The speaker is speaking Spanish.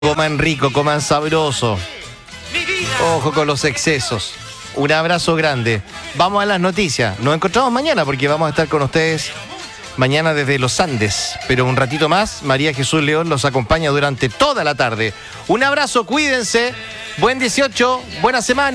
Coman rico, coman sabroso. Ojo con los excesos. Un abrazo grande. Vamos a las noticias. Nos encontramos mañana porque vamos a estar con ustedes mañana desde los Andes. Pero un ratito más, María Jesús León los acompaña durante toda la tarde. Un abrazo, cuídense. Buen 18, buena semana.